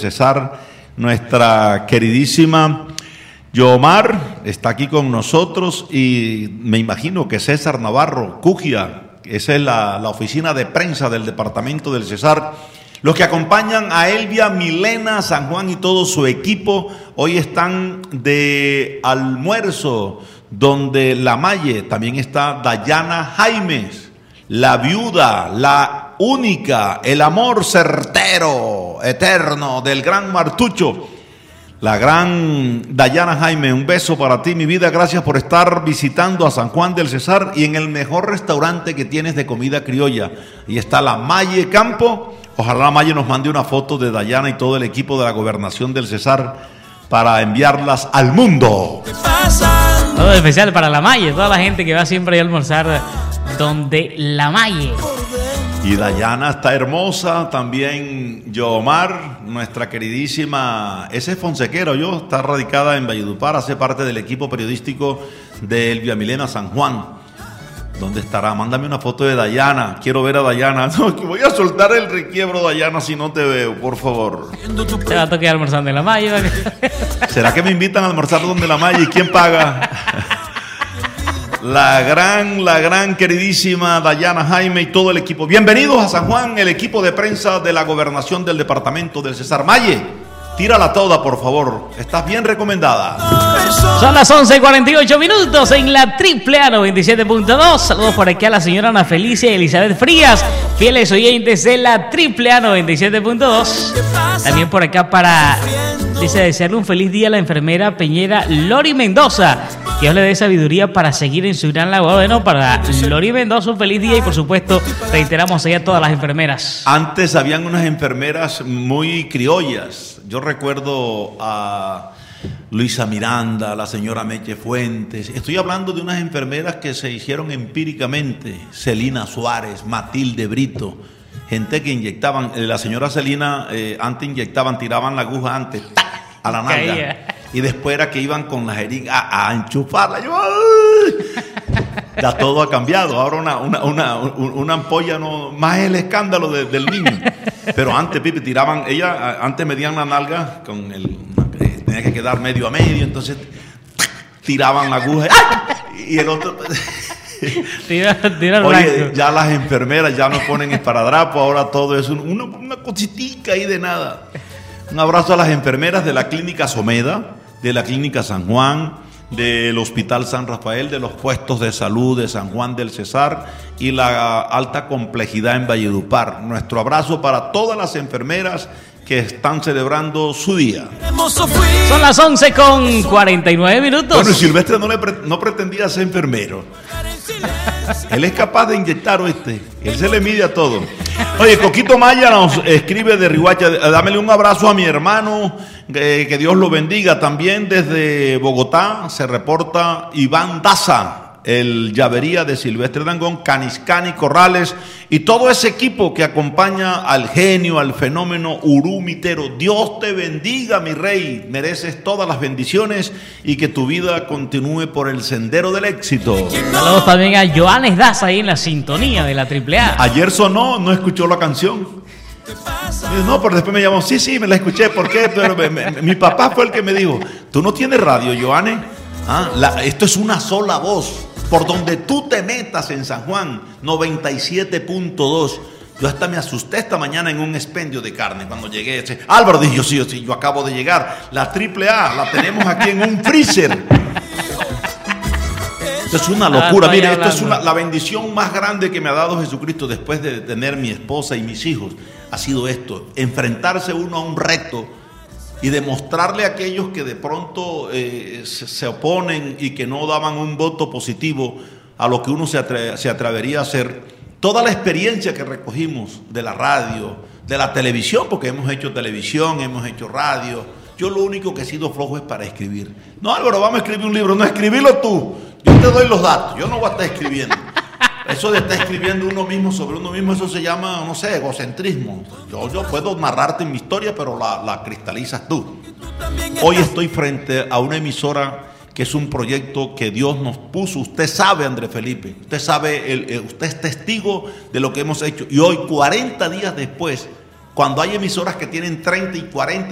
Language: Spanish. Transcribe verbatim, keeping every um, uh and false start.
Cesar, nuestra queridísima Yomar está aquí con nosotros y me imagino que César Navarro, Cugia, esa es la, la oficina de prensa del departamento del Cesar. Los que acompañan a Elvia Milena San Juan y todo su equipo hoy están de almuerzo, donde la Maye, también está Dayana Jaimes, la viuda, la única, el amor certero, eterno del gran Martucho. La gran Dayana Jaime, un beso para ti, mi vida. Gracias por estar visitando a San Juan del Cesar y en el mejor restaurante que tienes de comida criolla. Ahí está la Maye Campo. Ojalá la Maye nos mande una foto de Dayana y todo el equipo de la gobernación del Cesar para enviarlas al mundo. Todo especial para la Maye, toda la gente que va siempre a almorzar donde la Maye. Y Dayana está hermosa, también Yomar, nuestra queridísima, ese es fonsequero, yo, está radicada en Valledupar, hace parte del equipo periodístico de Elvia Milena San Juan. ¿Dónde estará? Mándame una foto de Dayana, quiero ver a Dayana. No, que voy a soltar el requiebro, Dayana, si no te veo, por favor. Te va a tocar almorzando en la Maye. ¿Será que me invitan a almorzar donde la Maye? ¿Y quién paga? La gran, la gran queridísima Dayana Jaime y todo el equipo. Bienvenidos a San Juan, el equipo de prensa de la gobernación del departamento del Cesar. Maye, tírala toda, por favor. Estás bien recomendada. Son las once y cuarenta y ocho minutos en la Triple A noventa y siete punto dos. Saludos por aquí a la señora Ana Felicia y Elizabeth Frías, fieles oyentes de la Triple A noventa y siete punto dos. También por acá para, dice, desearle un feliz día a la enfermera peñera Lori Mendoza. Que Dios le dé sabiduría para seguir en su gran labor. Bueno, para Lori Mendoza un feliz día y por supuesto reiteramos ahí a todas las enfermeras. Antes habían unas enfermeras muy criollas. Yo recuerdo a Luisa Miranda, la señora Meche Fuentes. Estoy hablando de unas enfermeras que se hicieron empíricamente. Celina Suárez, Matilde Brito. Gente que inyectaban, la señora Celina eh, antes inyectaban, tiraban la aguja antes, ¡tac!, a la nalga. Caía. Y después era que iban con la jeringa a, a enchufarla. Yo, ya todo ha cambiado. Ahora una, una, una, una ampolla no, más es el escándalo de, del niño. Pero antes, Pipe, tiraban, ella antes medían la nalga con el, eh, tenía que quedar medio a medio, entonces tiraban la aguja ¡ay! Y el otro tira, tira oye, blanco. Ya las enfermeras ya no ponen esparadrapo, ahora todo es un, una, una cositica ahí de nada. Un abrazo a las enfermeras de la clínica Someda, de la clínica San Juan, del Hospital San Rafael, de los puestos de salud de San Juan del Cesar y la alta complejidad en Valledupar. Nuestro abrazo para todas las enfermeras que están celebrando su día. Son las once con cuarenta y nueve minutos. Bueno, y Silvestre no, le pre no pretendía ser enfermero. Él es capaz de inyectar, ¿oíste? Él se le mide a todo. Oye, Coquito Maya nos escribe de Riohacha. Dámele un abrazo a mi hermano, eh, que Dios lo bendiga. También desde Bogotá se reporta Iván Daza, el llavería de Silvestre Dangond, Caniscani Corrales y todo ese equipo que acompaña al genio, al fenómeno Urumitero. Dios te bendiga, mi rey, mereces todas las bendiciones y que tu vida continúe por el sendero del éxito. Saludos también a Joanes Daza ahí en la sintonía de la Triple A. Ayer sonó, no escuchó la canción. No, pero después me llamó, sí, sí, me la escuché, ¿por qué? Pero me, me, mi papá fue el que me dijo, ¿tú no tienes radio, Joanes? Ah, la, esto es una sola voz. Por donde tú te metas en San Juan, noventa y siete punto dos. Yo hasta me asusté esta mañana en un expendio de carne cuando llegué. Ese, Álvaro dijo, sí, sí, yo acabo de llegar. La Triple A la tenemos aquí en un freezer. Esto es una locura. Ah, mire, esto es una, la bendición más grande que me ha dado Jesucristo después de tener mi esposa y mis hijos. Ha sido esto, enfrentarse uno a un reto y demostrarle a aquellos que de pronto eh, se, se oponen y que no daban un voto positivo a lo que uno se, atre, se atrevería a hacer, toda la experiencia que recogimos de la radio, de la televisión, porque hemos hecho televisión, hemos hecho radio. Yo lo único que he sido flojo es para escribir. No, Álvaro, vamos a escribir un libro. No, escribilo tú. Yo te doy los datos. Yo no voy a estar escribiendo. Eso de estar escribiendo uno mismo sobre uno mismo, eso se llama, no sé, egocentrismo. Yo, yo puedo narrarte mi historia, pero la, la cristalizas tú. Hoy estoy frente a una emisora que es un proyecto que Dios nos puso. Usted sabe, André Felipe, usted sabe, el, el, usted es testigo de lo que hemos hecho. Y hoy, cuarenta días después, cuando hay emisoras que tienen treinta y cuarenta